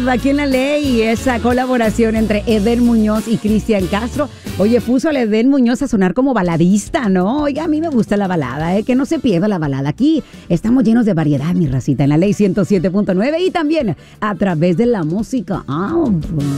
aquí en La Ley, esa colaboración entre Edén Muñoz y Cristian Castro. Oye, puso a Edén Muñoz a sonar como baladista, ¿no? Oiga, a mí me gusta la balada, que no se pierda la balada. Aquí estamos llenos de variedad, mi racita, en La Ley 107.9 y también a través de la música.